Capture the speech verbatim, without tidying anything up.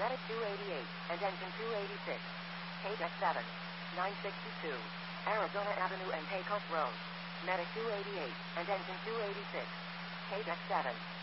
Medic two eighty-eight, and engine two eighty-six. K D E C seven. nine sixty-two. Arizona Avenue and Pecos Road. Medic two eighty-eight, and engine two eighty-six. K D E C seven.